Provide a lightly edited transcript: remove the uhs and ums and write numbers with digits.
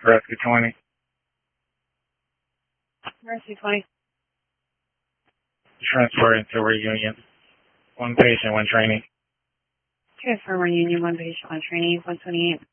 Rescue 20. Rescue 20. Transferring to reunion. One patient, one training. Transfer reunion, one patient, one training, 128.